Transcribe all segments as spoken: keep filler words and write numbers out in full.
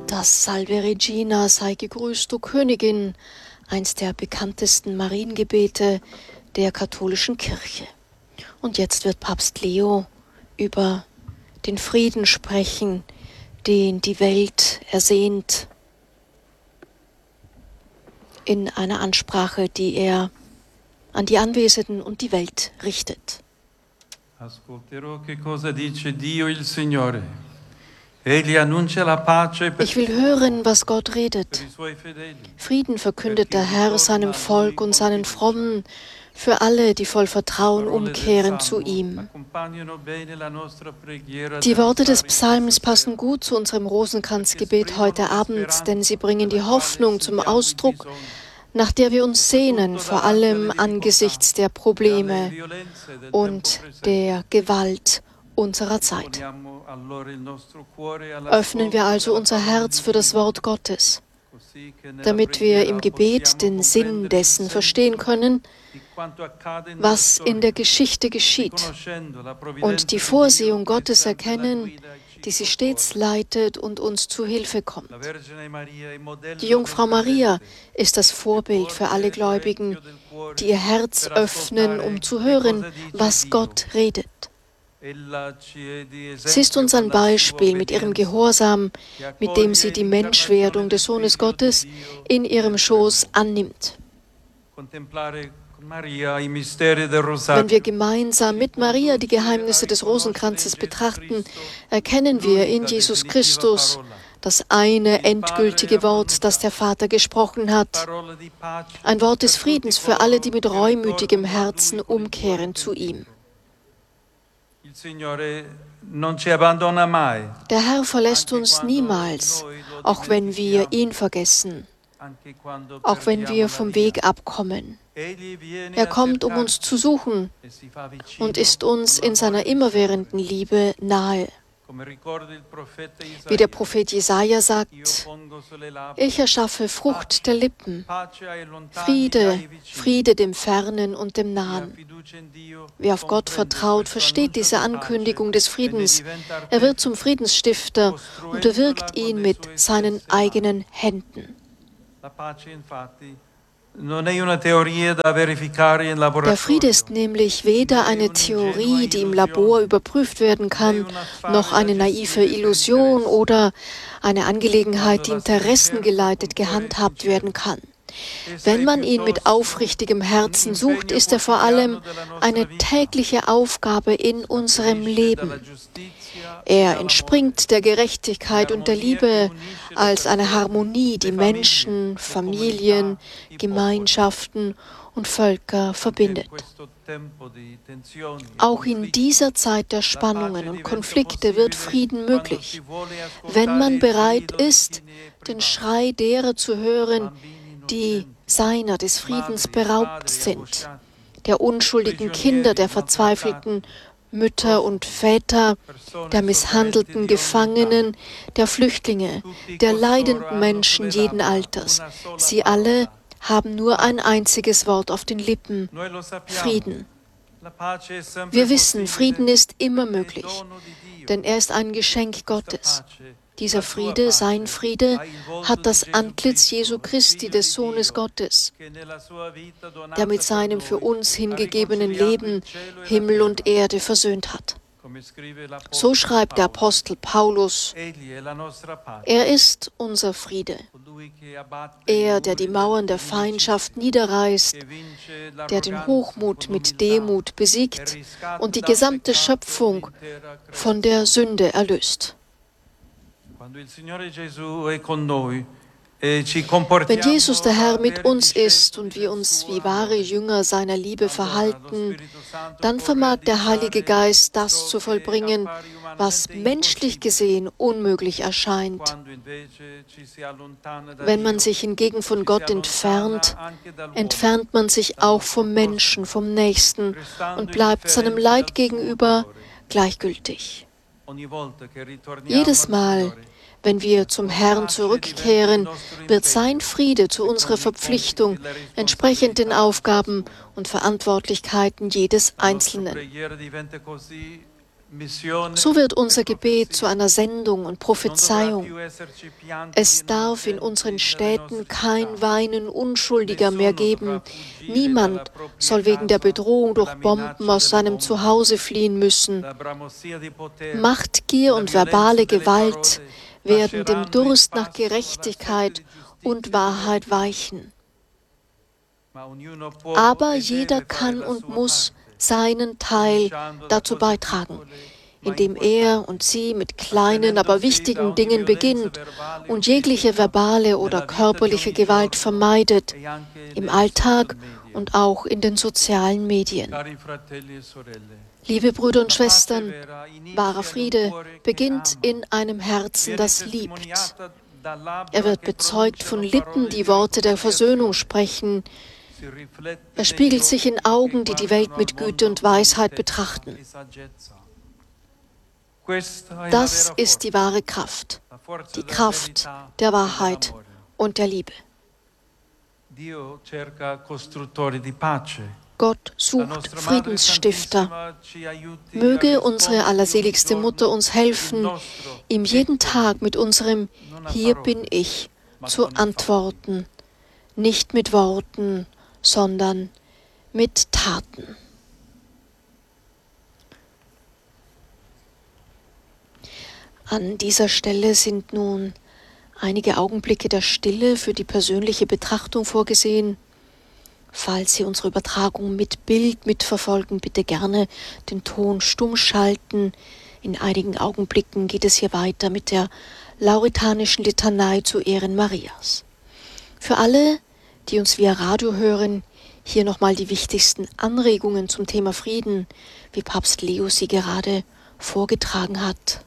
Das Salve Regina, sei gegrüßt, du Königin, eins der bekanntesten Mariengebete der katholischen Kirche. Und jetzt wird Papst Leo über den Frieden sprechen, den die Welt ersehnt, in einer Ansprache, die er an die Anwesenden und die Welt richtet. Ascolterò che cosa dice Dio il Signore. Egli annuncia la pace per Ich will hören, was Gott redet. i suoi fedeli. Frieden verkündet der Herr seinem Volk und seinen Frommen, für alle, die voll Vertrauen umkehren zu ihm. Accompagnano bene la nostra preghiera. Die Worte des Psalms passen gut zu unserem Rosenkranzgebet heute Abend, denn sie bringen die Hoffnung zum Ausdruck, nach der wir uns sehnen, vor allem angesichts der Probleme und der Gewalt unserer Zeit. Öffnen wir also unser Herz für das Wort Gottes, damit wir im Gebet den Sinn dessen verstehen können, was in der Geschichte geschieht, und die Vorsehung Gottes erkennen, die sie stets leitet und uns zu Hilfe kommt. Die Jungfrau Maria ist das Vorbild für alle Gläubigen, die ihr Herz öffnen, um zu hören, was Gott redet. Sie ist uns ein Beispiel mit ihrem Gehorsam, mit dem sie die Menschwerdung des Sohnes Gottes in ihrem Schoß annimmt. Wenn wir gemeinsam mit Maria die Geheimnisse des Rosenkranzes betrachten, erkennen wir in Jesus Christus das eine endgültige Wort, das der Vater gesprochen hat. Ein Wort des Friedens für alle, die mit reumütigem Herzen umkehren zu ihm. Der Herr verlässt uns niemals, auch wenn wir ihn vergessen, auch wenn wir vom Weg abkommen. Er kommt, um uns zu suchen und ist uns in seiner immerwährenden Liebe nahe. Wie der Prophet Jesaja sagt: Ich erschaffe Frucht der Lippen, Friede, Friede dem Fernen und dem Nahen. Wer auf Gott vertraut, versteht diese Ankündigung des Friedens. Er wird zum Friedensstifter und bewirkt ihn mit seinen eigenen Händen. Der Friede ist nämlich weder eine Theorie, die im Labor überprüft werden kann, noch eine naive Illusion oder eine Angelegenheit, die interessengeleitet gehandhabt werden kann. Wenn man ihn mit aufrichtigem Herzen sucht, ist er vor allem eine tägliche Aufgabe in unserem Leben. Er entspringt der Gerechtigkeit und der Liebe als eine Harmonie, die Menschen, Familien, Gemeinschaften und Völker verbindet. Auch in dieser Zeit der Spannungen und Konflikte wird Frieden möglich, wenn man bereit ist, den Schrei derer zu hören, die seiner des Friedens beraubt sind, der unschuldigen Kinder, der verzweifelten Mütter und Väter, der misshandelten Gefangenen, der Flüchtlinge, der leidenden Menschen jeden Alters. Sie alle haben nur ein einziges Wort auf den Lippen: Frieden. Wir wissen, Frieden ist immer möglich, denn er ist ein Geschenk Gottes. Dieser Friede, sein Friede, hat das Antlitz Jesu Christi, des Sohnes Gottes, der mit seinem für uns hingegebenen Leben Himmel und Erde versöhnt hat. So schreibt der Apostel Paulus: Er ist unser Friede. Er, der die Mauern der Feindschaft niederreißt, der den Hochmut mit Demut besiegt und die gesamte Schöpfung von der Sünde erlöst. Wenn Jesus der Herr mit uns ist und wir uns wie wahre Jünger seiner Liebe verhalten, dann vermag der Heilige Geist das zu vollbringen, was menschlich gesehen unmöglich erscheint. Wenn man sich hingegen von Gott entfernt, entfernt man sich auch vom Menschen, vom Nächsten und bleibt seinem Leid gegenüber gleichgültig. Jedes Mal, wenn wir zum Herrn zurückkehren, wird sein Friede zu unserer Verpflichtung, entsprechend den Aufgaben und Verantwortlichkeiten jedes Einzelnen. So wird unser Gebet zu einer Sendung und Prophezeiung. Es darf in unseren Städten kein Weinen Unschuldiger mehr geben. Niemand soll wegen der Bedrohung durch Bomben aus seinem Zuhause fliehen müssen. Machtgier und verbale Gewalt werden dem Durst nach Gerechtigkeit und Wahrheit weichen. Aber jeder kann und muss seinen Teil dazu beitragen, indem er und sie mit kleinen, aber wichtigen Dingen beginnt und jegliche verbale oder körperliche Gewalt vermeidet, im Alltag und auch in den sozialen Medien. Liebe Brüder und Schwestern, wahrer Friede beginnt in einem Herzen, das liebt. Er wird bezeugt von Lippen, die Worte der Versöhnung sprechen. Er spiegelt sich in Augen, die die Welt mit Güte und Weisheit betrachten. Das ist die wahre Kraft, die Kraft der Wahrheit und der Liebe. Gott sucht Friedensstifter. Möge unsere allerseligste Mutter uns helfen, ihm jeden Tag mit unserem Hier bin ich zu antworten, nicht mit Worten, sondern mit Taten. An dieser Stelle sind nun einige Augenblicke der Stille für die persönliche Betrachtung vorgesehen. Falls Sie unsere Übertragung mit Bild mitverfolgen, bitte gerne den Ton stumm schalten. In einigen Augenblicken geht es hier weiter mit der lauretanischen Litanei zu Ehren Marias. Für alle, die uns via Radio hören, hier nochmal die wichtigsten Anregungen zum Thema Frieden, wie Papst Leo sie gerade vorgetragen hat.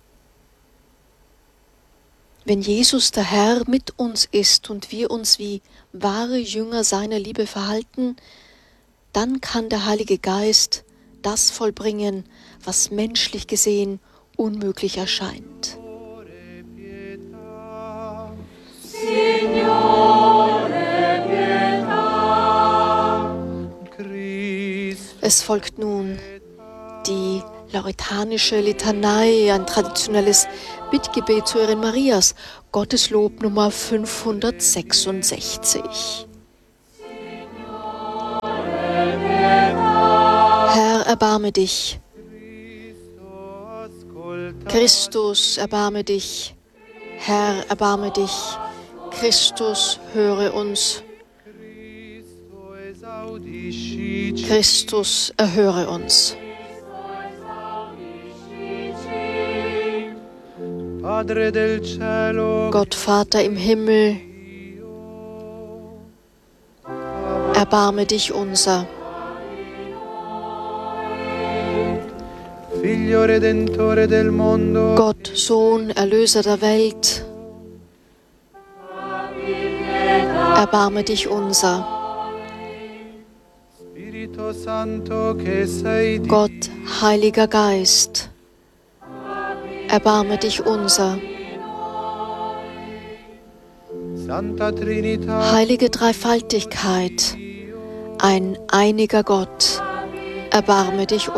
Wenn Jesus der Herr mit uns ist und wir uns wie wahre Jünger seiner Liebe verhalten, dann kann der Heilige Geist das vollbringen, was menschlich gesehen unmöglich erscheint. Es folgt nun die lauretanische Litanei, ein traditionelles Bittgebet zu Ehren Marias, Gotteslob Nummer fünfhundertsechsundsechzig. Herr, erbarme dich. Christus, erbarme dich. Herr, erbarme dich. Christus, höre uns. Christus, erhöre uns. Gott Vater im Himmel, erbarme dich unser. Gott, Sohn, Erlöser der Welt, erbarme dich unser. Gott, Heiliger Geist, erbarme dich unser. Heilige Dreifaltigkeit, ein einiger Gott, erbarme dich